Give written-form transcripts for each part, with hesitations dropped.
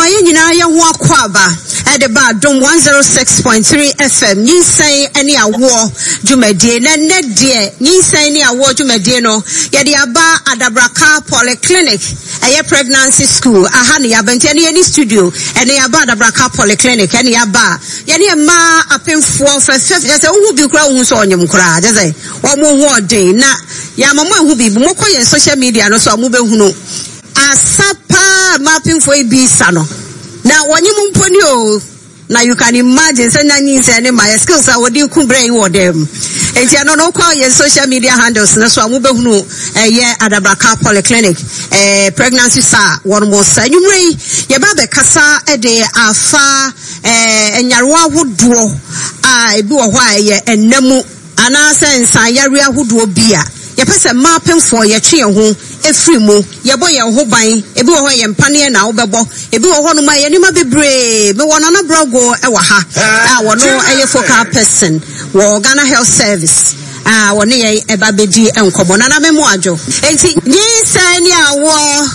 Yamaye nyina ye ho akwaba ede ba dom 106.3 FM nyinsɛn ene awo dwumadie na nedie nyinsɛn ne awo dwumadie no ye de aba Adabraka Polyclinic eye pregnancy school aha ne yabante ne ye studio ene aba Adabraka Polyclinic ene aba ye ne ma apemfo first je say wo bi kura wo so onyem kura je say wo mo ho odin na ya mama hu bi mo koye social media no so mo be hunu asapa mapping for ibisa no na wanyim mponi o na you can imagine say na nyinse ne my skills are wodi ku brain wo dem enti ano no kwa ye social media handles na so amobehunu ye Adabraka Polyclinic pregnancy sa one more sa nyumre ye ba be kasa de afa enyarewa hodo a ebi wo ho a ye enamu ana sensa yare ahodo bia ye pese mapping for ye twe ho efri mu ye bo ye ho ban ebi wo ho ye mpane na wo bebo ebi wo ho no ma ye ni ma bebre me wona na brogo e wa ha wo no eye focal person wo Ghana Health Service wo ne ye eba bedi enkomo na me mo adwo enti ni sani awo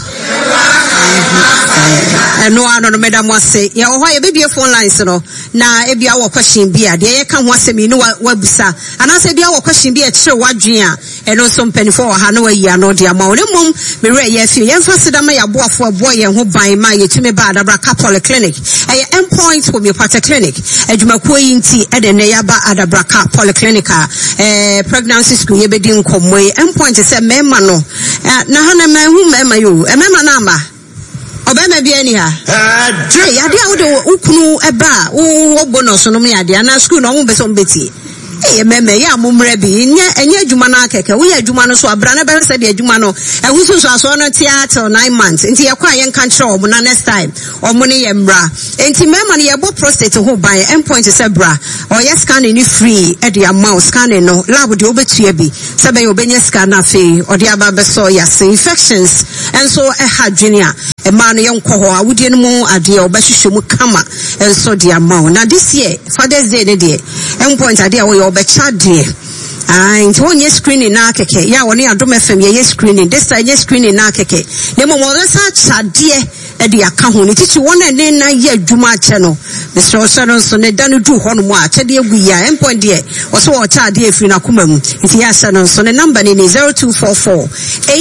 eno ano no medam wase ye wo ho ye bebie phone lines no na ebia wo question bia de ye ka ho asemi no wabusa anase bia wo question bia kire wadwen a eno so mpanifo wo ha na wayi ano de ama woni mum me re ye fie ye mfa sedama ya boafo abo ye ho ban ma ye tumi ba Adabraka Polyclinic eye endpoint homeopathic clinic adwumakuo yi nti ede ne ya ba Adabraka Polyclinic pregnancy school ye bedi nkomo ye endpoint se mema no na ha na ma hu mema yo mema na ama obema bia ni ha ya dia wo de ukunu eba wo bonus no me ya dia na school no mo be so mbeti meme ya mumre bi enye adwuma na keke wo ya adwuma no so abra na be se de adwuma no ehusu so aso no theater 9 months enti ye kwa ye nka kire omo na next time omo ne ye mbra enti mema ne ye bo prostate ho ban endpoint se bra o ye scan ni free e de amount scan no lab de obetua bi se be obenya scan na fe o de aba be so ya infections enso ha junior e ma no ye nkoho awudie no mu ade obehwehwe mu kama enso de amount na this year Father's Day ne de endpoint ade a obechade nti wonye screening na keke ya woni Adom FM ye screening this time ye screening na keke ne mo sa chade e de aka ho ne titi wona ne na ye adwuma ache no Mr. Osano so ne danu du ho no mu a chade egu ya endpoint de o so o chade efiri na kuma mu nti ya Osano so ne number ne 0244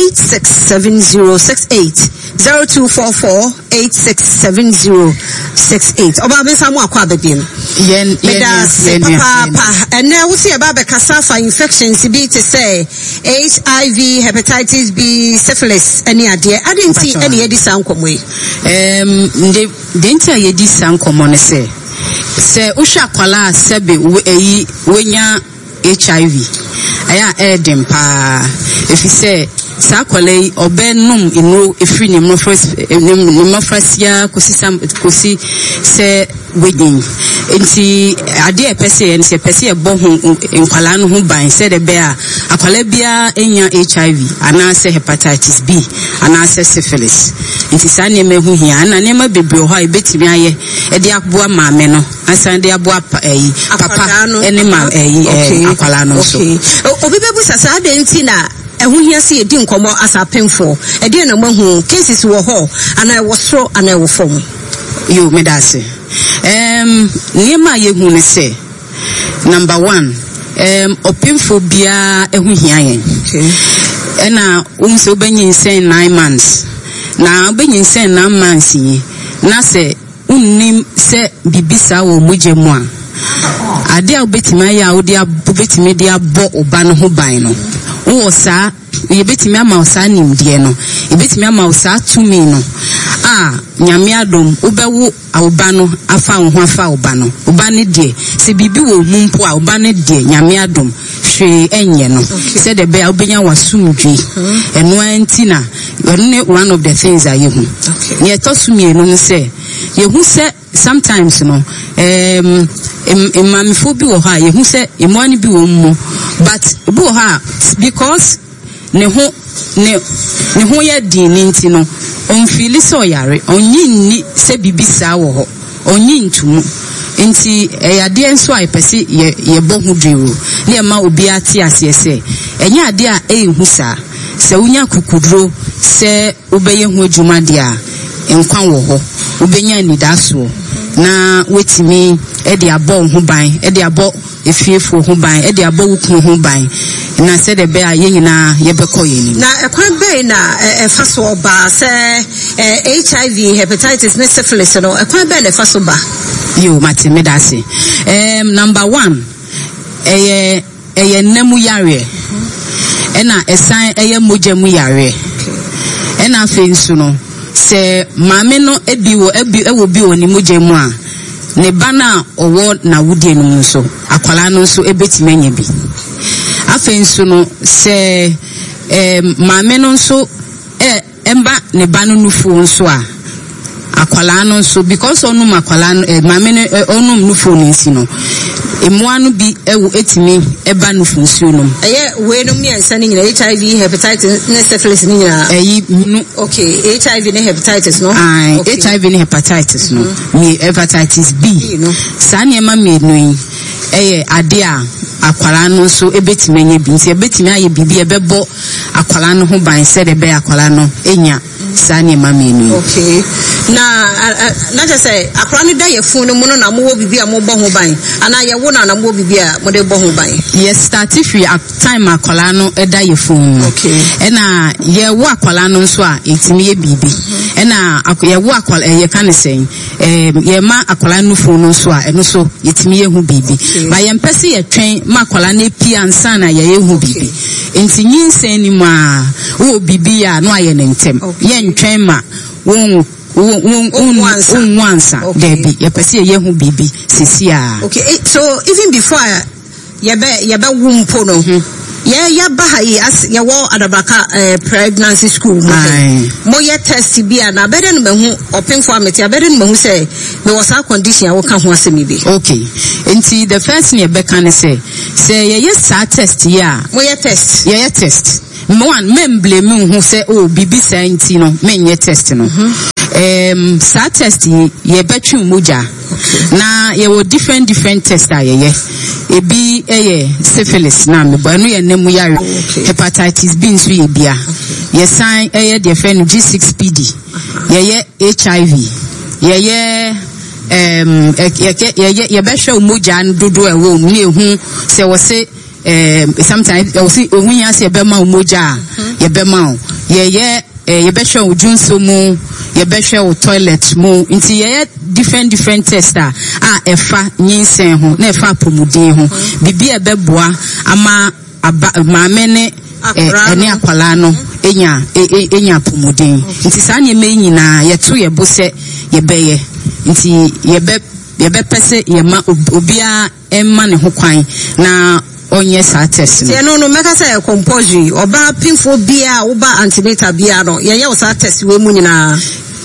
867068 0244867068 oba bensa mu akwa babiem yen papa and now we see about the cassava infections be to say HIV, hepatitis B, syphilis, any idea. I didn't see any of this sound come way. Didn't I this sound come on say Usha Kwala Sebe wenya HIV. Aya edempa if you say Sakwale obenum inu efri ni mofrasia kosi se wedding enti ade pese en se pese ebo ho nkwala no ho ban se de be a akwala bia enya HIV ana se hepatitis B ana se syphilis enti sa ne mehu hia na ne ma bebre ho a betimi aye e de aboa maame no asan de aboa papa ene ma akwala no so obi bebu sasa de enti na ehu hia se edi nkomo asapemfo e de na mahu cases wo ho ana wo soro ana wo fom yo medase niema yehu ne se number 1 opemfo bia ehu hia yen ena umse obenyin sen 9 months na obenyin sen 9 months yi na se unnim se bibisa wo mujemu a ade a obetima ya odi abetimi de abo oba no ho ban no wo sa yebetimi ama osa nimdie no yebetimi ama osa tumi no nyame adom obewu oba no afa ho afa oba no oba ne die se bibi wo mumpo a oba ne die nyame adom hwe enye no se de be obenya wasumdwe eno antina one of the things are yehu ye tosumie no se yehu se sometimes no mamifo bi wo ha yehu se emwani bi wo mu but bi wo ha because ne ho ya di ni nti no on feel so yare onyi ni se bibisa wo ho onyi ntumu nti eyade enso a pese ye bo hu dwewo ne ma obi ate ase ese enya ade a ehu sa se unya kukudro se obeye hu adwuma de a enkwan wo ho ubenya ni daso na wetimi e de abo ho ban e de abo efiefo ho ban e de abo wuku ho ban na se de be a ye nyina ye bekọ ye ni na ekwan be na faso oba se HIV hepatitis ne syphilis no ekwan be na faso ba yo matime dase number 1 eye nemu yare ena esan eye mojamu yare ena afi nso no se mame no ewo bi oni mojamu a ne bana owo na wudie no nso akwala no nso ebetime nya bi afi nso no se mame no nso emba ne bana nufu nso a akwala no nso because onum akwala mame no onum nufu nsi no emuanu bi ewu etimi eba nufu nsuo no we no mi ensa ni nyina HIV hepatitis ne syphilis ni nyina nu okay HIV ne hepatitis no okay. HIV ne hepatitis no me hepatitis B no sane ma me no ade a akwala no so ebetimi nya bi nti ebetimi aye bibi ebebo akwala no ho ban se de be akwala no enya sane ma me no okay na just say akwala no da ye fun no mu no na mo bibi a mo bo ho ban ana ye wo na mo bibi a mo de bo ho ban yes start free at time akwala no da ye fun okay ena ye wo akwala no so a etimi ye bibi ena ye wo akwala ye kan sen ye ma akwala no fun no so a eno so etimi ye hu bibi ba ye mpese ye twen ma akwala na pia ansa na ye hu bibi enti nyinsen ni ma wo bibi a no aye ne ntem ye ntwen ma won once baby ye pese ye hu bibi sisia okay so even before ye be wumpo no ye ba ha yi as ye wo adabaka pregnancy school mo ye test bi na bede no mehu open for ameti abede no mehu say me was a condition wo ka ho asemi bi okay enti the first ne be kan say ye sa test ya mo ye test one men blame who say oh bibi science no men ye test no sa test ye betchu muja na ye wo different test ye ebi syphilis na me bo no ye nemu yare hepatitis B nso ye bia ye sign the friend G6PD ye HIV ye behwe muja ndodo ewo mu ehu se wo se sometimes I will see when you say bema umoja ye bema ye behwe ujunso mu ye behwe toilet mu nti ye different tester efa nyinsen ho na efa pomuden ho bibi ebeboa ama maame ne ene akwala no enya pomuden nti saa ne me nyina ye to ye bo se ye beye nti ye be pese ye ma obia emma ne ho kwan na onye sa test no meka say compulsory oba pinfo bia oba antenatal bia no ye sa test we mu nyina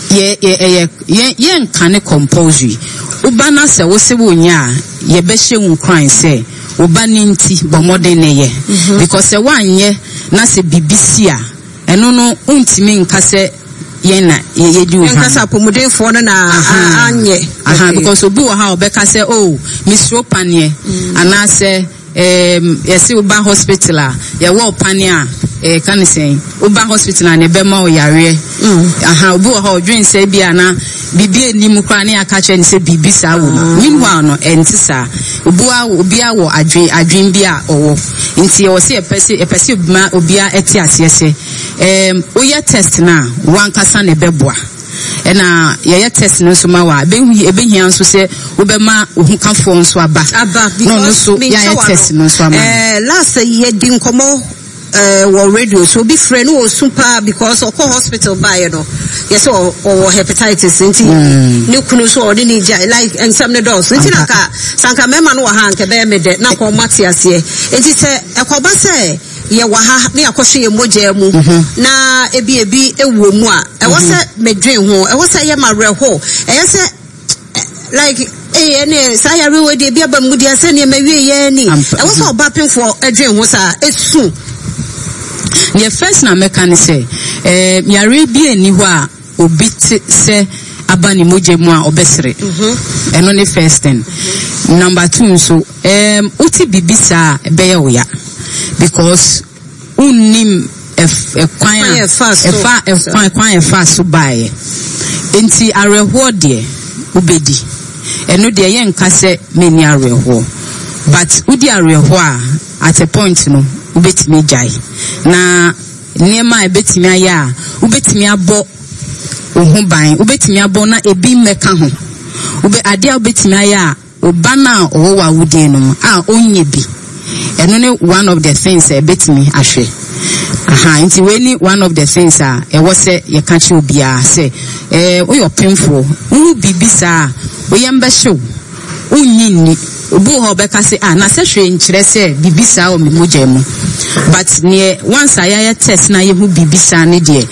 ye nkane compulsory oba na se wo se wonya ye be hye wu kwan say oba ninti bomode ne ye because se wanye na se bibisia eno no untimi nka se ye na ye di nka sa pomuden fo no na anye because obi wo ha obeka say oh misro panie ana se yesi uba hospital a ye wo pani a kan say uba hospital na ne be ma o yare obi wo ha odwen say bia na bibi enim kwa na aka che ne say bibi sa wo meanwhile no enti sa obi a wo adwen bia owo nti wo say epese ma obi a eti asese oye test na wankasa ne beboa ena ye test no so ma wa ebehia nso se obema ohukafo nso aba no so ya test no so ama last year din komo wo radio so be friend no super because of hospital buy no yes or hepatitis nti ni kunu so odi ni ja like and some the doors nti na ka sanka mema no ha nke be me de na ko mate ase nti se ekoba se ye wa ha na yakoshe ye moja mu na ebi ewo mu a e wo se medwen ho e wo se ye mare ho e se like ene sa ya rewe de bia ba mu dia se ne mawie ye ni e wo se oba penfo edwen ho sa esu the first na meka say yare bi eni ho a obi se abani moja mu a obesere eno ne first thing number 2 so uti bibisa be ye oya because unim kwan so buy enti areho de ubedi eno de ye nka se meni areho but udi areho a at a point no ubetimi jai na niema ebetimi aya ubetimi abo ohu ban ubetimi abo na ebi mmeka ho ube adia ubetimi aya obana owa wudi no a onye bi eno ne one of the things ebetimi ahwe nti we one of the things e was say ye catch obia say o your painful who bibisa o yembe show unyini obu ho beka say na se hwe nkyere say bibisa o memoja mu but near once I test na ye hu bibisa ne de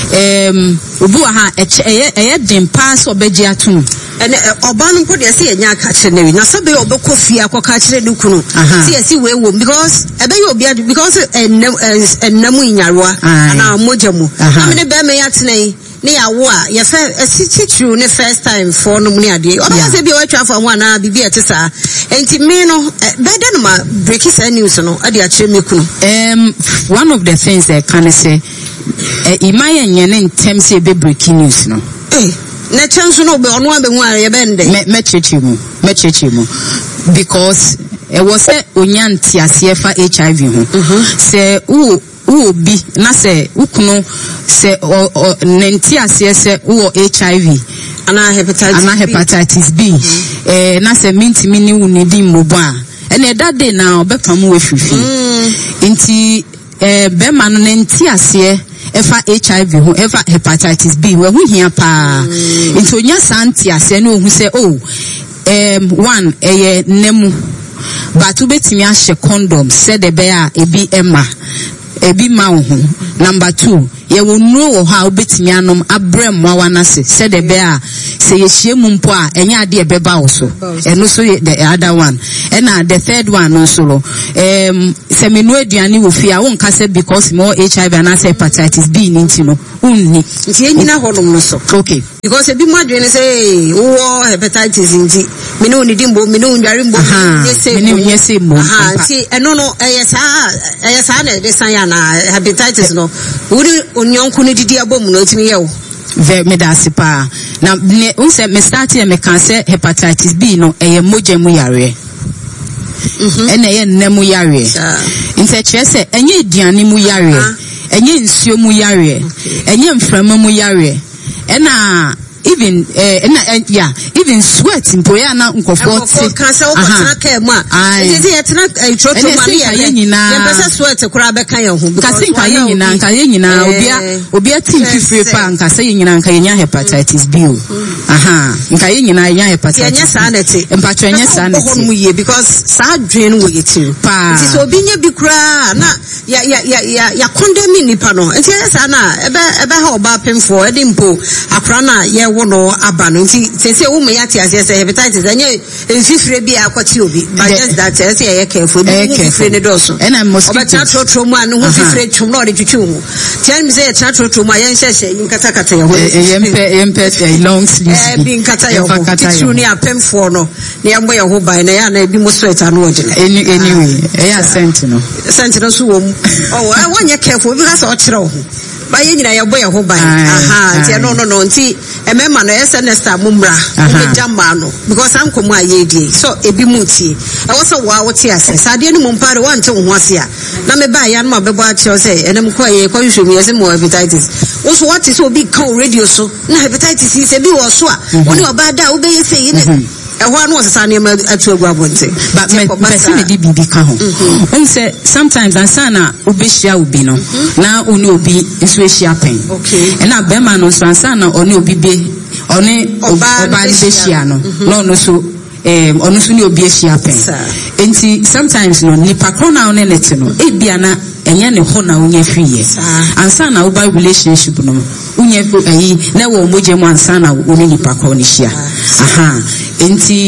obu ha e dem pass obeji atum ene oban nko de say enya ka kire ne na sabe obekọ fie akoka kire ne kunu see see we wo because ebe ye obia because ennamu inyaroa na moja mu na me ne be me yatene ne yawo a ye fe teacher ne first time for no mu ne ade oba say bi o twa for ho na bibi etesa enti me no beden no ma break is news no ade a kire me kunu one of the things that can say imaye nyene in terms of breaking news no na chance no be ono abe hu are bende me chechi mu because e was say onyanti asefa HIV hu say u bi na say ukunu say nenti ase say u HIV ana hepatitis B na say minti mini unidi mmobo a ene that day na obekam we fifi nti be ma no nenti ase efa HIV hu efa hepatitis B we hu hia pa into nya santi ase na ohu say one nemu but ubetimi ahye condom said the bear ebi ma hu number 2 ye wo nu wo ha ubetimi anom abrem wawana said the bear say ye hie mu mpo a enya ade ebeba wo so eno so the other one and the third one also se menu aduane wo fia wo nka say because more HIV and hepatitis B ninti no unni nti enyina ho no so okay because ebi mu adwene say wo hepatitis nti me no nidi mbo me no ndware mbo nyese mbo nti eno no eyesa na de san ya na hepatitis no wuri onyonko no didi abom no timi ye wo me da sipa na unse me start me kan say hepatitis B no eye moja mu yare ene ye nemu yare nse kire say enye aduane mu yare enye nsuo mu yare enye mframa mu yare ena even even sweat mpoya na nkofo ti kansa okotana ka mu a enti yetena trotro mani ye pesa sweat kura be kan ye hu kasi nka ye nyina obia tin fifre pa nka say nyina nka ye hepatitis B nka ye nyina ye hepatitis ye sa na ti mpacho ye sa na ti mu ye because sa dwen wo ye ti pa enti so obi nya bi kura na ya condemn nipa no enti ye sa na ebe ha oba pemfo edi mpo akra na ye wono abano nti sese wo me yati ase say hepatitis anya enfifire bi akwati obi but just that say ye careful bi fifire ne doso and I must oba trotro mu anu hu fifire twum na ode twitwu hu tell me say trotro mu ayen hyehye yinkata kata ye ho yempe long sleeves bi nkata ye ho twitwu ni apemfo no na yembo ye ho ban na ya na bi mo sweat anu ode anyway ya sentinel so wo wanya careful bi ka say o kire ho ba ye nyina ye boy ho ban nti no nti emema no yes nesta mumra be jamba no because am komu ayedi so ebi muti e wo so wa wo ti ase sade ni mumpare wa nte ho ase a na me ba ya no bebo a che say enem ko ye ko hwehwe mi yese mo hepatitis wo so what is obi kan radio so na hepatitis is ebi wo so a woni oba da wo be yese yi ne ehwa no sesa ne ma atu agwa bonte but me se me di bibi ka ho say sometimes ansana obehia obi no na oni obi nso ehia pen okay na be ma no so ansana oni obi be oni oba ni behia no no so onu so ni obi ehia pen enti sometimes no nipa krona one net no ebia na enya ne ho na unya friye ansana wo ba relationship no unya ayi na wo moje mu ansana wo ni nipa krona hia enti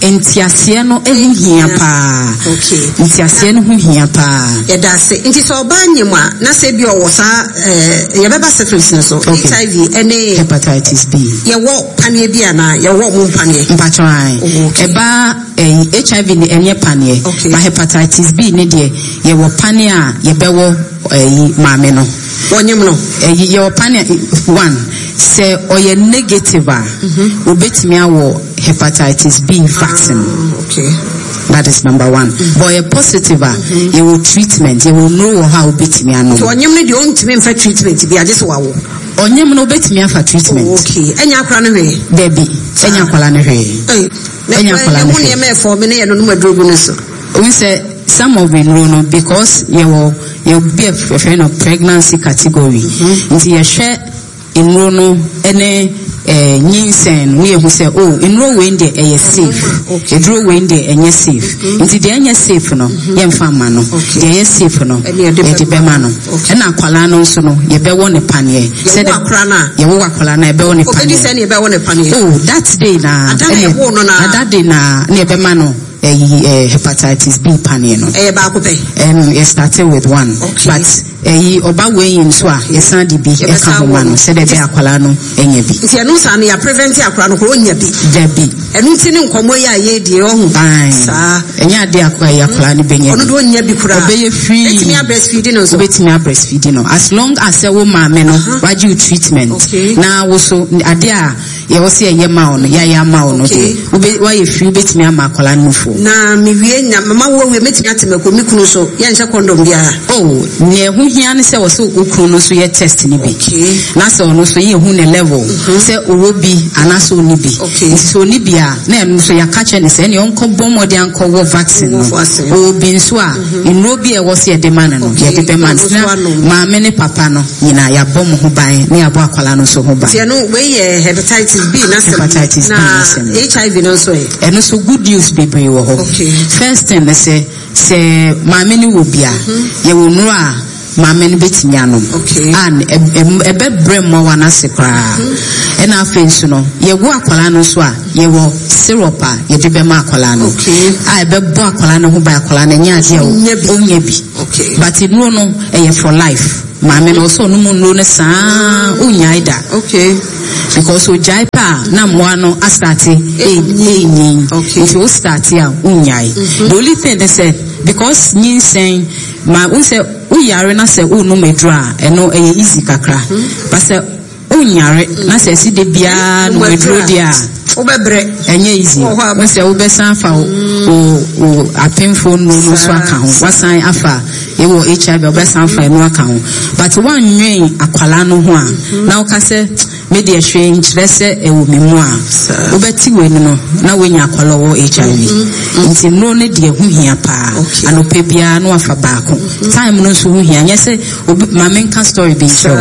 entiasie no ehu hia pa. Okay. Entiasie no hu hia pa. Yeah, that's it. Inti so ba nyema na se bi o sa ye beba syphilis no so HIV any hepatitis B. Ye wo panie bi ana ye wo mu panie. Mpatwan. Eba HIV ni enye panie. But hepatitis B ni de ye wo panie a ye bewo maame no. Wonyem no. Ye wo panie one say oye negative a obetimi awo hepatitis B vaccine. Okay. That is number one. But a positive, you will treatment, you will know how bit me and so on you need your own for treatment to be a just wow. On you no bet me for treatment. Okay. And your crown away. Debbie, and your colony. And your colony for me and no drogoness. We say some of them know because you'll be a friend of pregnancy category. Into your share in Rono any Ninsen, we who say, oh, in row way there a safe. A draw way there and yes safe. Into the any safe no, young famano. They are safe no, a debemano. And Aqualano sono, ye be one a panier. Said a crana, you walk on a bone a panier. Oh, that's day now. That day now, near Bemano. Hepatitis B panino. And it started with one. But oba way in swa, yesan di bi ekamano, said a aqualano, and ye be. If you know, son, you prevent your crown, Debbie. And it's in Comoya, ye dear, and ya dear Aqualani Benny. Don't ye be free. It's me a breastfeeding, also wait me a breastfeeding. As long as a woman, why do you treatment? Now, also, a dear, you will see a yamaun, yamaun, why if you bet me a macolano for. Na mivienya mama wo we metia temeko mikunu so ye nche condom bia ne hu hia ne se wo so ukunu so ye test ni bi na se ono so ye hu ne level se owo bi ana so ni bi so ni bia na enu so ya catch ne se ne onko bomode anko wo vaccine no o bi nso a eno bi e wo se de man no ye de be man ma me ne papa no nyina ya bom ho ban ne ya bo akwala no so ho ban se no we ye hepatitis B na hepatitis B na HIV no so e eno so good news be wo. First thing they say mameni will be ye will know mameni betimiano and a bed brim more one as a cry and our face no ye wo akwala so a ye wo syrup ye de be ma akwala no I be bo akwala no ho ba akwala na nya je onye bi but it no for life mameni also no mo no sa unya ida because o jaipa na moano astarte if you start here unyai the only thing they said because nyin saying ma un say uyare na say unu medra eno easy kakra but say unyare na say si de bia no medro dia obebre enye easy we say obesan fa o apemfo no so aka ho wasan afa e wo HIV obesan fa no aka ho but one nwen akwala no ho a na o ka say media strange rese e wo mimu a obeti we no na we nya akwala wo HIV nti no ne de hu hia pa anope bia no afa baako time no so hu hia nya say ma menka story bi show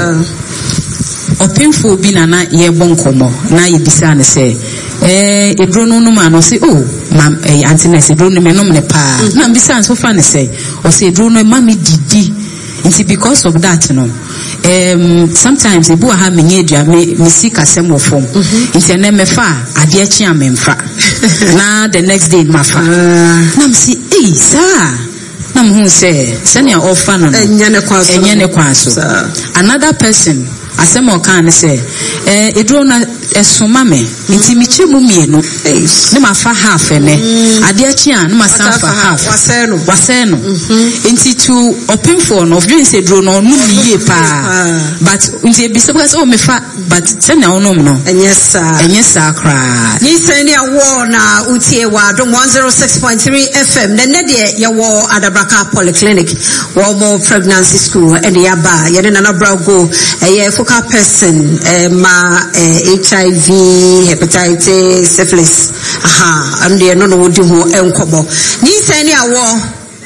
opinfo bi na ye bonkomo na ye bisa ne say edro no ma no say oh mam antiness edro no me no me pa na bisa so fa ne say o say edro no ma me didi nti because of that no sometimes ebu ha menye dua me seek asem wo form nti na me fa ade achi amemfa na the next day ma fa na me say sir na me say senior offer no enye ne kwaso another person asem o kan say edro na esoma me nti mi chemu mienu ne ma fa half ene ade achi an ne ma san fa half wase no nti to open for no dream say edro no no ye pa but nti bi because me fa but say na ono no enye sa kra ni say ni awo na utie wa dom 106.3 FM ne de ye wo Adabraka Polyclinic wo mo pregnancy school and ya ba ye na bra go ye focal person ma HIV, hepatitis, syphilis. And they no what you enkobo. Ni send ya war.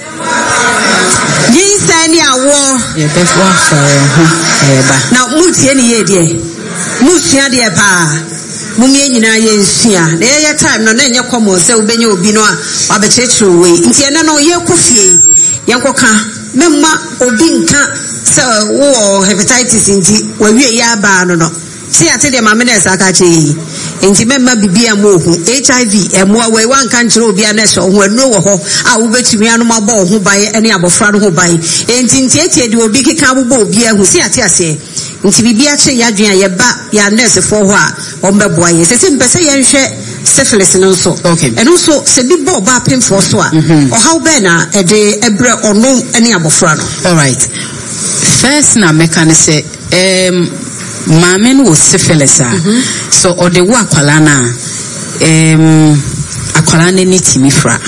Yeah, that's one for now muti any ye dear. Muti dear pa. Mummy nyina ye nsia. Na ye time no na enye komo se ubenye obi no a abechechiru we. Nti na no ye kofie. Yankoka memma obi nka se wo hepatitis nti wawie ya ba no no See ate de mama na saka che enti memma bibia mo hu HIV emo we wan kan kire obi na so ho anu wo ho a wo betumi anu ma bo ho ban ene abofra no ho ban enti tietie de obi keka bo obi ahu see ate ase nti bibia che ya dwen ye ba ya nurse fo ho a ombeboa ye se mpese ye nhwe syphilis no so okay eno so se bi bo ba pem fo so a o how be na e de ebre ono ene abofra no. All right, first na mekanise Mamen was syphilis so or the work akwala ne nitimi fra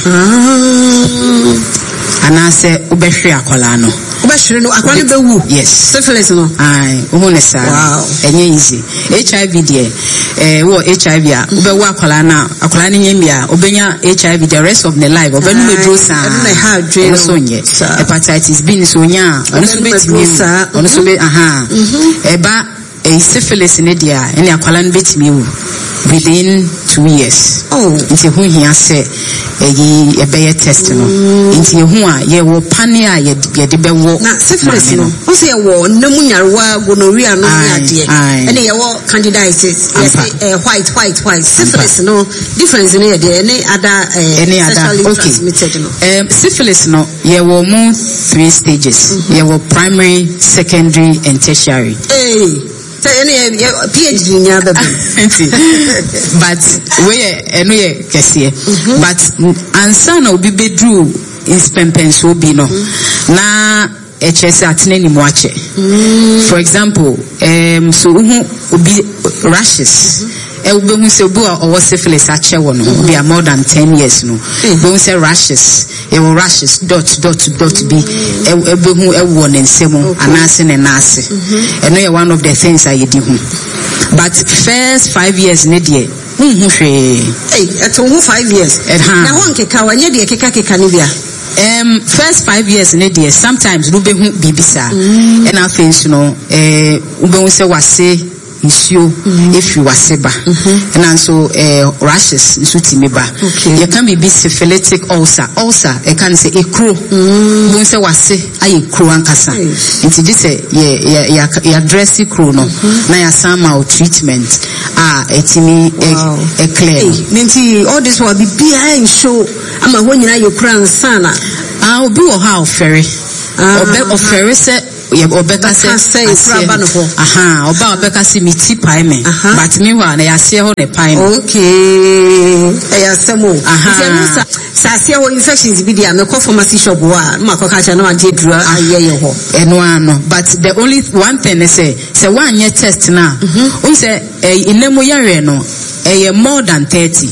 anase ubehwe akwala no ubehwe no akwala be wu. Yes, syphilis no ai umunesa wow enye easy HIV there wo HIV a ubewu akwala na akwala ne nyemia obenya HIV the rest of the life obenu medrosa na ha dwe so nye hepatitis B so nya ono so betimi ono so be eba syphilis in India and akwala no betimi wu within 2 years. Oh, nti hu hia se e be test no nti hu a ye wo pane a ye de be wo na syphilis no o se ye wo namu nyarewa gonorrhea no ade ene ye wo candidiasis yes white syphilis no difference in there any other sexually transmitted no syphilis no ye wo mu 3 stages ye wo primary, secondary and tertiary. PhD nya baby but we eno ye kese but ansa na obi bedru inspempenso bi no na HS atene ni mo ache for example so obi rashes we hu se bu o syphilis ache wo no be more than 10 years no we hu se rashes dot b be hu ewo ne nsemu anase ne nase eno one of the things I did hu but first 5 years ne de hu hwe eto hu 5 years na ho nkeka wanye de keka ne bia first 5 years ne de sometimes no be hu bibisa and I think ube hu se wase issue if you waseba and also rashes nsuti meba you can be syphilitic ulcer e can say ekro won say wase aye kro ankasa nti this ya address kro no na ya sama treatment etimi clear nti all this will be behind show ama ho nyina ye kro ansana obi wo ha ofere ofere se obeka say oba obeka say mi ti pai me but me wa na ya se ho ne pai no okay ya semo sa se ho infections bi dia me ko pharmacy shop wa ma ko ka cha na ade dura aye ho eno ano but the only one thing is say one year test na say inemu yare no more than 30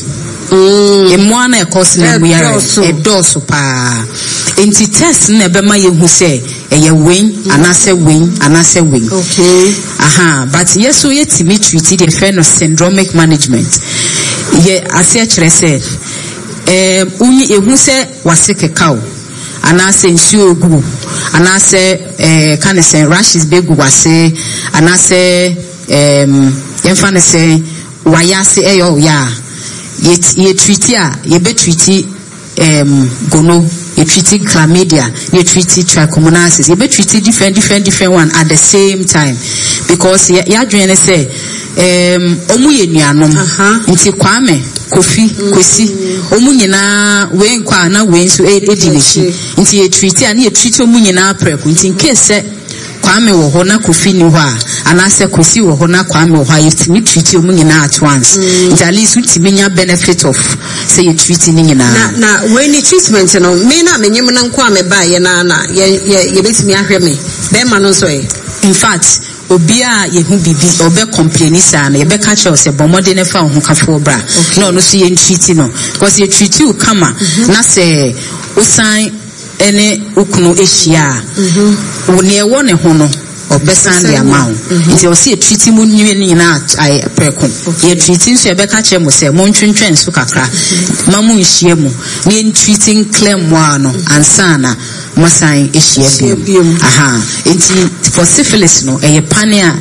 na cost na yare doso pa enti test na be ma ye hu say win anase win okay but yes so yet me treat the friend of syndromic management ye ase kire say unyi ehu say waseke kawo anase nsuo gu anase kan say rashes be gu wase anase yemfa ne say wayase eyo ya ye treat ya ye be treat gono you treat chlamydia, you treat trichomoniasis, you be treat different one at the same time because ya join say omu ye nuanom nti kwame kofi kwesi omu nyina we nkwa na we nso edinichi nti ye treat ya na ye treat omu nyina preku nti nkese kwame wo ho na kofi ni ho a anase kosi wo ho na kwame wo ha yetimi treat omu nyina at once nti at least utimi nya benefit of say you treat ni nyina na when the treatment no me na menyem na kwame ba ye na ye betimi ahwe me be ma no so in fact obia ye hu bibi obe complain sa na ye be catch us e bomode ne fa ho kafo bra no no so ye treat no because ye treat you kama na say usan ene ukunu ehia woni e wo ne ho no obesan dia mawo nti o se treat mu nwie ni na ai preko ye treating so e be ka che mo se mo ntwentwen so kakra mamu nhie mu ni treating claim mo ano ansana masan ehia bi nti for syphilis no e ye pane a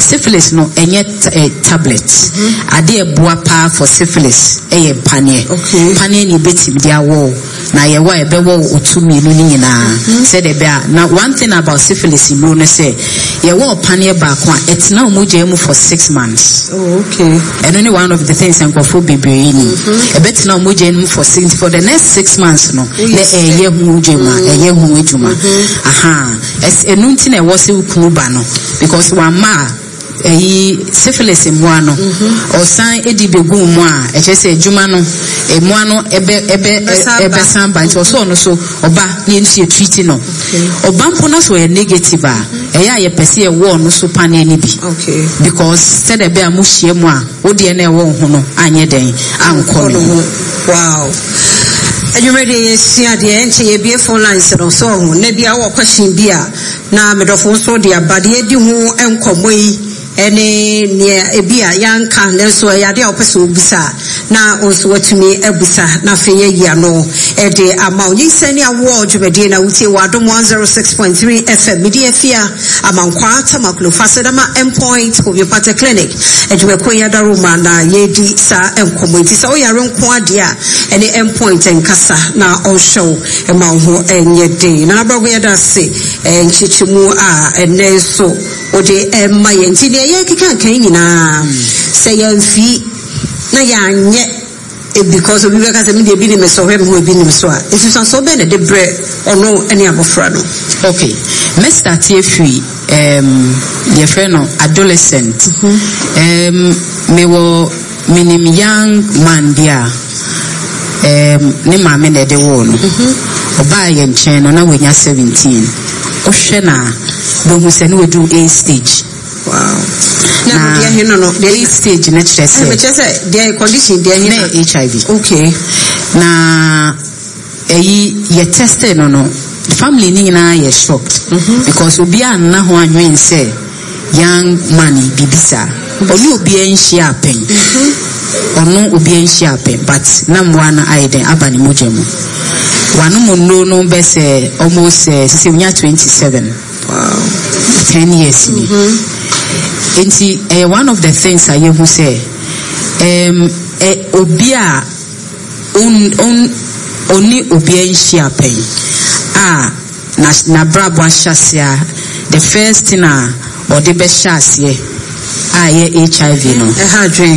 syphilis no enye tablet ade eboa pa for syphilis panie panie ni betim dia wo na ye wa ebe wo otumi no nyina said ebe na one thing about syphilis no no say ye wo panie ba ko it's now moje mu for 6 months. And only one of the things and for baby ni ebe tina moje mu for the next 6 months no le eye hu juma aha es enunti na wo se ukunu ba no because one ma syphilis muano or sign edi begu mu a ehese adwuma no muano ebe samba nti so no so oba ye ntie treat no oba mpo na so ye negative a eya ye pese ye wo no so pane ni bi because said ebe amuhie mu a wo de na ewo ho no anye den anko no. Wow. Are you ready? See at the end, you be phone lines and so on. Maybe our question dear. Now, me do phone so dear, but ye do and come any near a beer young can so I had the opposite bisa now also to me a bisa na feye ya no a day amount you send your word to Medina with you 106.3 FM media fear among quarter maclo fasedama endpoint of your party clinic and you acquire the room na ye di sa and community so ya run quadia any endpoint and casa na all show amount who and ye day na we da say and chichimu and then so o de my engineer ye kika kan nyina say yamfi na yanye because we because me dey bi ni me so hwe me bi ni so a if you so be na de bre ono any abofra no. Okay, let's start here free your friend adolescent me wo minim young man dia ne mama na de wo no oba ye nchen no na we nya 17 o hwe na bo hu se no we do A stage. Wow. Now, the stage next year. Their condition, their HIV. Okay. Now, you tested no. The family nina is shocked because we be na ho anwen say young money bibisa. Oni obi en share pen. Ono obi en share pen, but na mwana aiden abani mojemu. Wanu mo no be say almost 27. Wow. 10 years. One of the things I hear say, obia only obia share pen. Na brabo shasia. The first thing or the best shasia. HIV no. A hard dream.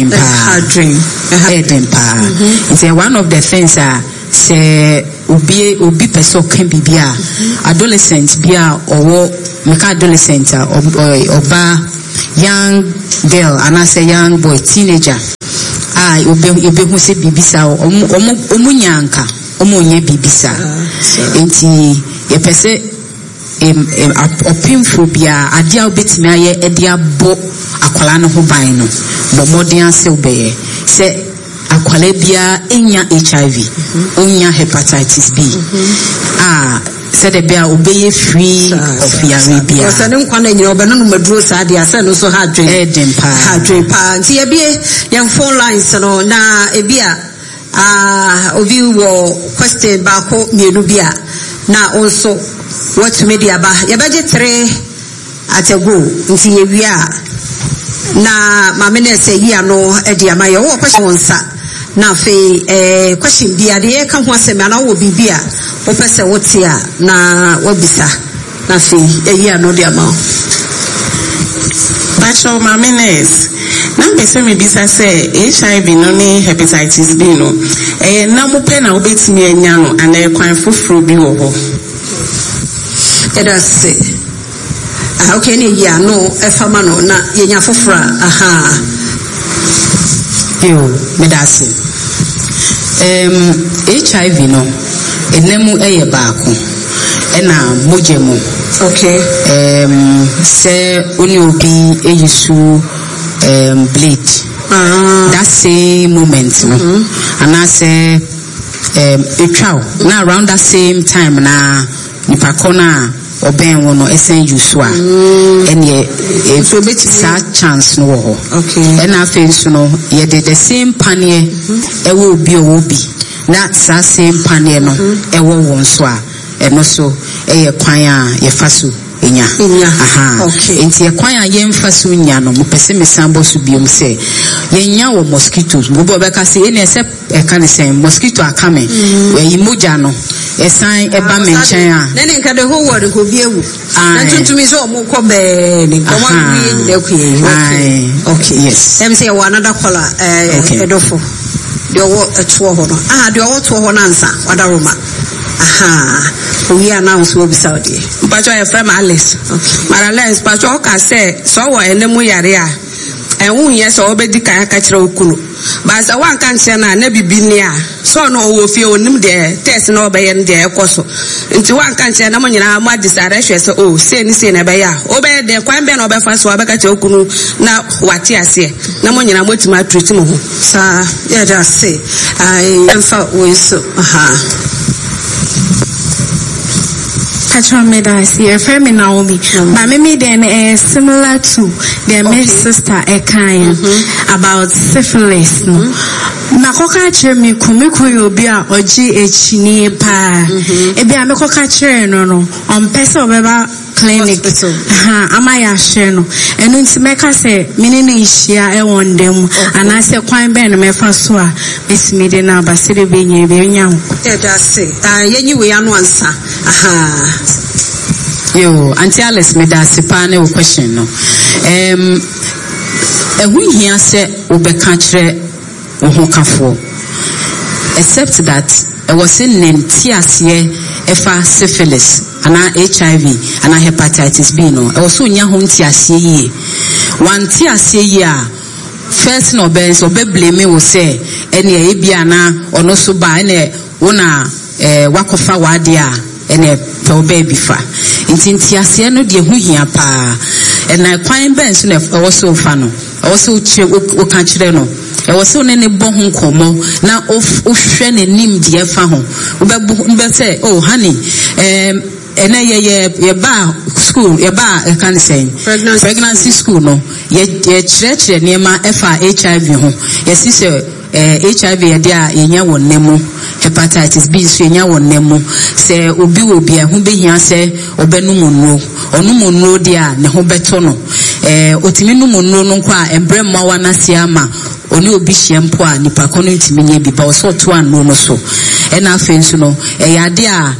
It's one of the things say obi person can be bia adolescent bia or make adolescent oba young girl and I say young boy teenager obi hu se bibisa omunyanka omunye bibisa enti ye pese opimfo bia adia obetimi aye edia bo akwala no ho ban no bo modern ase obeye se akwala bia enya HIV onya hepatitis B said the bear obey free of Arabia. Was an inquiry in Obanum Madrusa, the Asano so hard drink pa. See a beer, young phone lines and all na a beer. Of you were question Bako Mirubia. Now also what media ba your budget 3 at a go see we are na mamene say ya no edia my question sa na fe question bia de ka ho asem na wo bibia wo pese wo tia na wo bisa na fe ya no de ama Bacho mamenes na pese me bisa say HIV no ni hepatitis B no na mo pe na obetimi anya no ana kwan foforo bi wo ho. Say okay ni ya no efama no na yenya foforo aha yo medase HIV no enemu eye baako ena mojemu okay se oni obi eyisu blade that same moment no and I say etwa na around that same time na nipakona oben wono esen yusua ene so beti sa chance no ho okay and afenso no ye did the same panie ewo obi that same panie no ewo won so a eno so eye kwan a ye faso enya okay enti ekwan a yemfa so nya no mopese mesambo so biom se yenya wo mosquitoes bobo beka se ene se eka ne sen mosquito akame yi moja no esan eba menchen a nene nka the whole world ko biewu na tuntumi so mo ko be ni ko wa wi de ku yi okay yes em say one another color edofo de wo eto ho no de wo to ho na nsa wadaroma we announce we be Saudi Pacho e frame Alice Maralens Pacho ka say so wo enemu yare a ehun ye so obedi kan ka kire okunu ba sa wan kan kire na bibi ni a so no wo fie onim de test na obaye de ekoso nti wan kan kire na mo nyina mo adisare hwe se o se ni se na be ya obaye de kwan be na obafa so obeka kire okunu na wati ase na mo nyina mo tima treat mo ho sa ya da say I emfa we so Patrol Medasi, a friend Naomi. But maybe then similar to their sister Ekaya about syphilis. No, Makoka Chermi Kumiku Yobia or GH nearby. Ebia Makoka Cher no on Peso Beba clinic. Amaya Sheno. And in Simeka say, Minini Shia, I want them. And I say, Quine Ben, my first one, Miss Medina, Basili Benya, Benya. Just say, anyway, I answer. Yo, Auntie Alice made a sepane question no. We hear say obekatre ohokafo. Except that I was in ntiasie efa syphilis and HIV and hepatitis B no. I was so nya ho ntiasie ye. One ntiasie ye a first no be so be blame we say ene e bia na ono so ba ene wona wakofa wade a ene to baby fa inti ase no de hu hia pa ena kwan ben so na also fa no also che o kan kire no e wo so ne ne bo hu komo na o hwe ne nim de fa ho wo be say oh honey ena ye ba school ye ba kan say pregnancy school no ye kire niema efa HIV ho ye si say HIV dia yenya wonnemu hepatitis B so yenya wonnemu se obi a hu behia se obenumunro dia ne ho beto no otimi numunro no kwa embrema wana siama oni obi hyempo a nipa kono ntimi nya bi ba so to anu no so ena afensu no yade a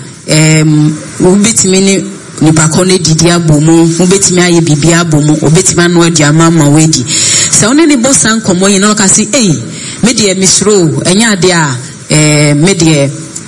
obetimi ni nipa kono didi abomu obetimi aye bibia abomu obetimi anu adi amama wedi se oni ni bosan komo yin no ka si media misro enya de a media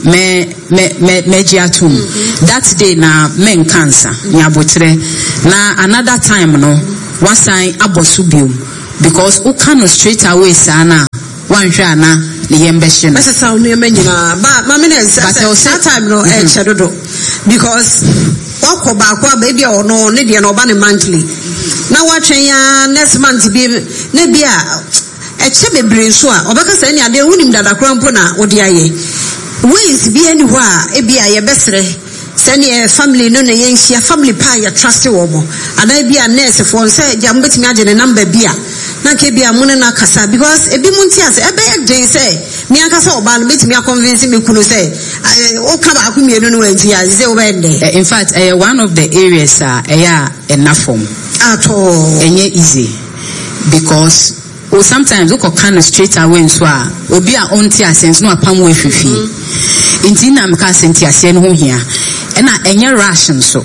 me jiatum that day na men cancer nyabotre na another time no wasan abosubium because u can straight away sana wan hwa na ne yembehye no asa sa unu menyina ba mama na that time no chedodo because wakoba kwa baby ono ne de na oba ne monthly na watwen ya next month bi na bia eche bebre so a obeka sa ni ade wunim dada krampo na wode aye ways bi ani ho a e bia ye besre sani family no na yenhia family pa ya trust wo mo ana bia nurse for say jam betimi age ne number bia na ke bia mun na kasa because e bi mun ti ase e be den say mi akasa oba no betimi convince me kunu say o ka ba akumienu no wanti ya say o be dey in fact one of the areas enough form at all enye easy because sometimes we can straight away so obi a onti asense no apam we fifi inti na mka senti asen ho hia na enye ration so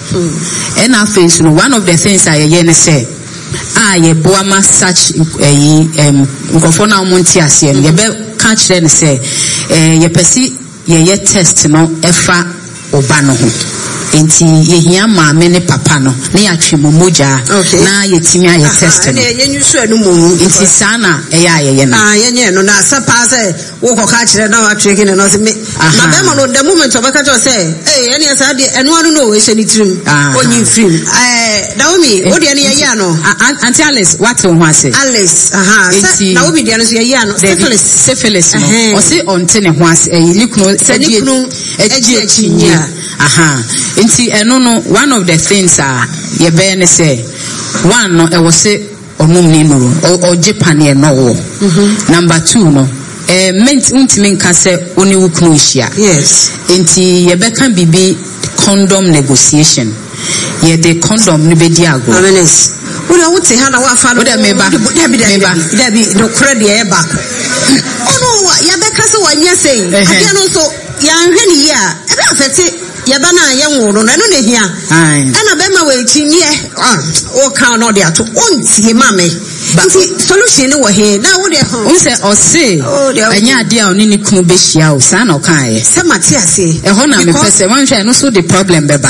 na face no one of the things I ye ne say ye boama such nkofo na omonti asen ye be ka kire ne say ye pesi ye test no efa oba no ho enti yehia maame ne papa no na yatwe momoja na yetimi aye test no yenyu so anu mu enti sana ye no yenye no na sapa say wo ko ka kire na watwe kine no se me na be mo no the moment obaka to say ene asa de enu anu no we sheni trim onyi film Naomi wo de ne ye no Auntie Alice what ho ase Alice Naomi de no so ye no syphilis no o se onte ne ho ase likunu eji inti eno no one of the things ye be ne say one no e wo se onum ni no o Japan ye no wo number 2 no ment untimi nka se oni wukunu hia yes inti ye be kan bibi condom negotiation ye the condom ni be diago Amenes we don't say hana wa fa no Debbie no credit e back oh no ya be kase wa nya sei adia no so ya nhwe ni ya e be afete ya ba na ya nworo no na hia ana be ma we chinye o kan no dia to ontie ma me nti solution no he na wo de o se o se anya ade a oni ni kunu be hia o sa na o kan ye se mate ase e ho na me pese wan hwe no so the problem beba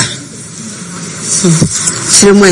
Shemwe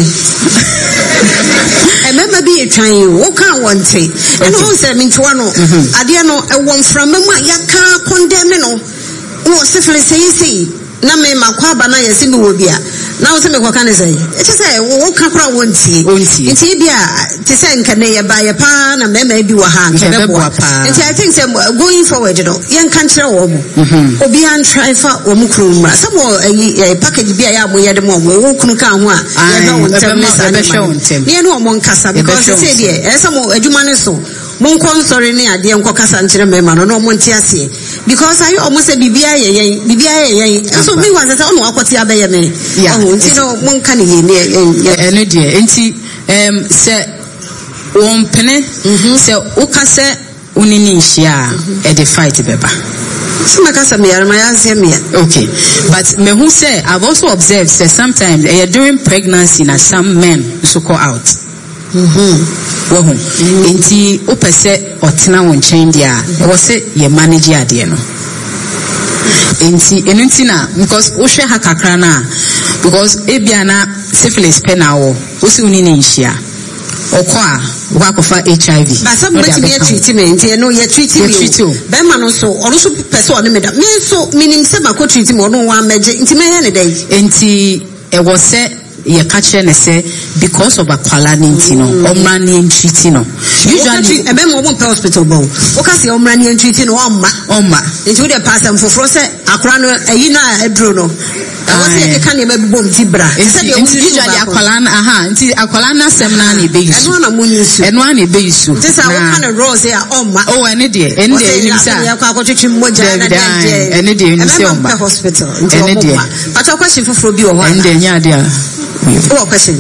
Emema bi etwan wo kan wonte e no se mintoa no ade no e won frama mu ya ka condemn no wo sefle sei na me makwa ba na yesi mi wo bia na wo se me kwaka ne sei e che se wo ka kra wontie nti bia te se nka ne ye ba ye pa na mema bi wo ha nka be bo nti I think say going forward no yen kan kire wo mu obi an try fa wo mu kru mra some package bia ya mo ye de mo wo kunu kan ho a ye ba won tem me sa ne no mo nkasa because say dey e some adwuma ne so mon konsori ne ade enko kasa nkire mema no mo nti ase because ayi almost say bibia ye so me was say ono akwoti abaye me nti no mon kan ye ne de nti se won pene se ukase unini hia e the fight beba Makasa me okay, but me who say I've also observed that sometimes during pregnancy na some men so call out nti opese otena won chen dia e wo say ye manage ade no nti na because wo hwe ha kakra na because ebia na syphilis penawo wo si unini nhia okwa wakofa HIV but somebody me treat me nti no ye treat me be ma no so ono so person no me da me so minim se ma ko treat me ono wa meje nti me he ne dai nti e wo se ye catch ne say because of akwala nti no omra ne treat no usually e be mo mo hospital bo o ka se omra ne treat no omma nti we dey pass am for say akra no ayi na edro no I can never be bomb tibra. Usually akwala nti akwala na sem na na be yusu. Eno na be yusu. This are what kind of rose here omma. Oh ene de nim sa. Ya kwa twetwe moja na de. Ene de nim se omma. Hospital. Ene de. But a question for bi o ho. Ene de nya de a. Oh question.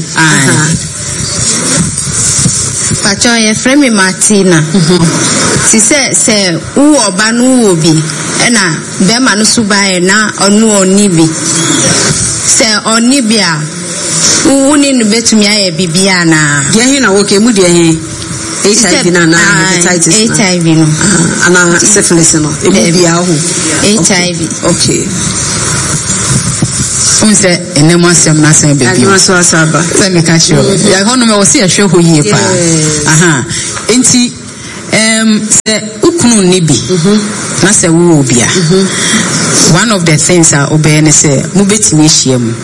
Pacho ye frame Martina. Si se u oba no obi na be ma no subae na onu oni bi. Se oni bi a uni no betumi aye bibia na. De he na woke mu de he. HIV na hepatitis. HIV no. Ana syphilis no. E bibia ho. HIV. Okay. Unse enema sem na sem baby. Enema so asaba. Se me catch you. Ya hono me wo se ahwe ho yie pa. Enti se ukunu ni bi. Na se wo obia. One of the things are obey ne se mu betimi hia mu.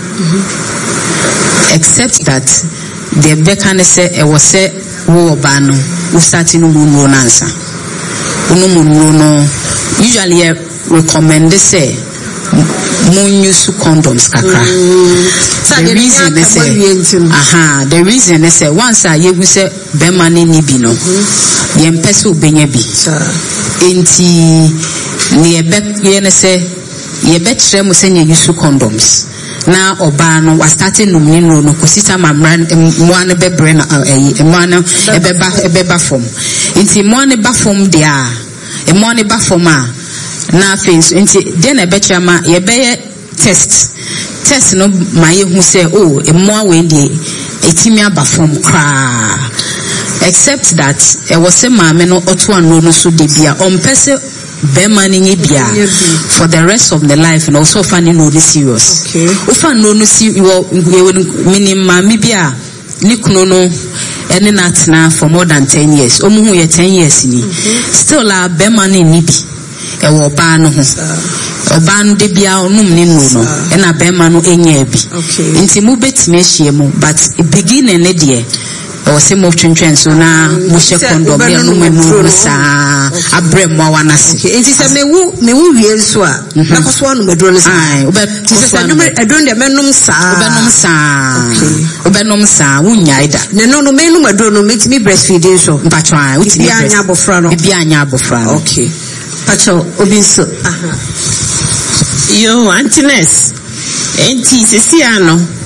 Except that the beka ne se e wo se wo oba no wo start no mu no ansa. Unu mu no usually recommend say mun use condoms kakra. The reason they say the reason they say once I you say be money ni bi no ye mpese obenya bi enti ne ye ne say ye betre mo say ye use condoms na oba no was starting no no kosita mamran mo an bebre na mo an ebeba form enti mo an ba form dia e mo an ba form a na face nti den e betra ma ye be test no ma ye hu say oh e mo awe die etimi aba form kra except that e was say ma me no oto an no so de bia on pese be mani bia for the rest of the life and also finding no serious okay o fan no see you minimum ma bia ni kuno no ene na for more than 10 years o mu hu ye 10 years ni still la be mani ni bi e wo ba no ho oba no de bia onum ni no no e na be ma no enya bi nti mu betime ahia mu but beginning ne de o se mo twentwen so na mo hye condom be no mu sa abrem mo wanase nti se me wu wie so a na koso anu medro no sa nti se no edron de menum sa obenom sa wunya ida ne no menum edro no metimi breastfeeding so mpatwa wutimi anya abofra no bi anya abofra okay pacho obinso yo Antines enti sisi ano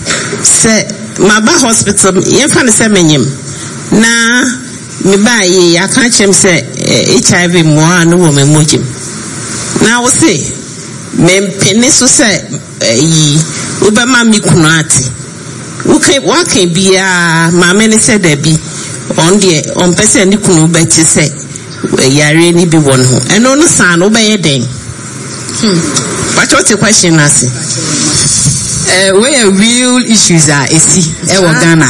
se maba hospital yɛmfa ne sɛ menyim na meba yi aka kyerɛm sɛ HIV mmoa no wɔ me mogim na wo se mempene so sɛ yi wobɛma me kunu ate waka biaa maame ne sɛ dabi on deɛ ɔmpɛ sɛ ne kunu bɛte sɛ yare ni bi wɔ no ho ɛno no saa no wobɛyɛ den What the question ase? Where real issues are Ghana.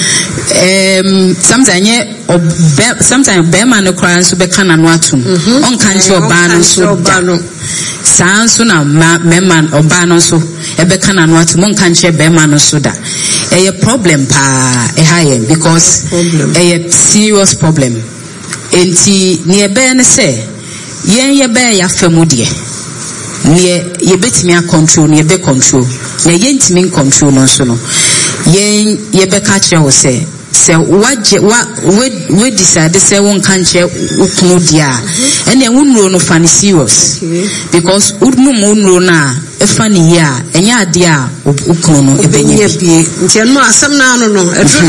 Sometimes Bema no cry so be can and watum. On country or ban so Sans sooner memman or ban so ebe can and watum on country Bema no soda. A problem pa a high because a serious problem. Enti near Ben say ye bear ya famudie. Near ye bet me a control, near be control. Na yent min control no so no. Ye be catch you say what we decide say one can't share ukunu dia. And then won't know no funny serious. Because udmu no na a funny ya and ya dia ukunu no ebenye. Tiano asam na no.